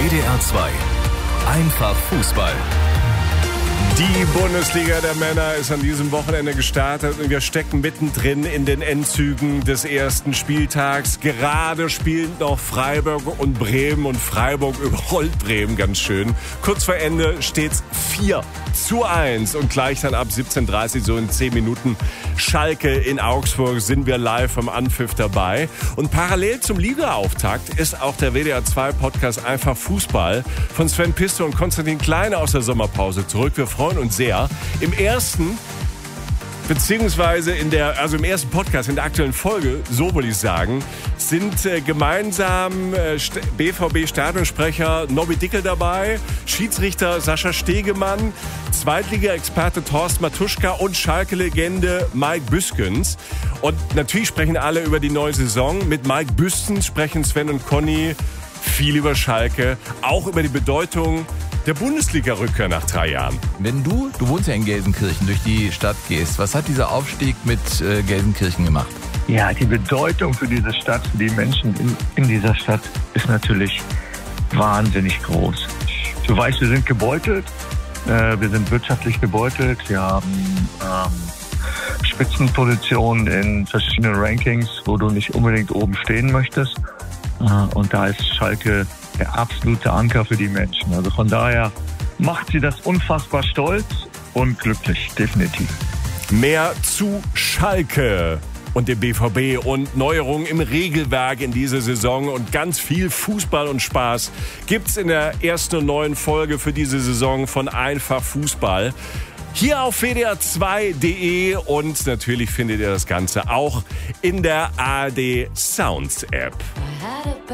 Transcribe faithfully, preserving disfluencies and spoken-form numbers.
W D R zwei. Einfach Fußball. Die Bundesliga der Männer ist an diesem Wochenende gestartet und wir stecken mittendrin in den Endzügen des ersten Spieltags. Gerade spielen noch Freiburg und Bremen und Freiburg überrollt Bremen ganz schön. Kurz vor Ende steht's vier zu eins und gleich dann ab siebzehn Uhr dreißig, so in zehn Minuten, Schalke in Augsburg, sind wir live am Anpfiff dabei. Und parallel zum Ligaauftakt ist auch der W D R zwei Podcast Einfach Fußball von Sven Piste und Konstantin Kleine aus der Sommerpause zurück. Wir freuen uns sehr. Im ersten, beziehungsweise in der, also im ersten Podcast, in der aktuellen Folge, so würde ich sagen, sind äh, gemeinsam äh, B V B-Stadionsprecher Nobby Dickel dabei, Schiedsrichter Sascha Stegemann, Zweitliga-Experte Thorsten Matuschka und Schalke-Legende Mike Büskens. Und natürlich sprechen alle über die neue Saison. Mit Mike Büskens sprechen Sven und Conny viel über Schalke, auch über die Bedeutung der Bundesliga-Rückkehr nach drei Jahren. Wenn du, du wohnst ja in Gelsenkirchen, durch die Stadt gehst, was hat dieser Aufstieg mit äh, Gelsenkirchen gemacht? Ja, die Bedeutung für diese Stadt, für die Menschen in, in dieser Stadt ist natürlich wahnsinnig groß. Du weißt, wir sind gebeutelt, äh, wir sind wirtschaftlich gebeutelt, wir haben ähm, Spitzenpositionen in verschiedenen Rankings, wo du nicht unbedingt oben stehen möchtest. Äh, und da ist Schalke der absolute Anker für die Menschen. Also von daher macht sie das unfassbar stolz und glücklich, definitiv. Mehr zu Schalke und dem B V B und Neuerungen im Regelwerk in dieser Saison und ganz viel Fußball und Spaß gibt's in der ersten und neuen Folge für diese Saison von Einfach Fußball. Hier auf W D R zwei punkt de und natürlich findet ihr das Ganze auch in der A R D Sounds App.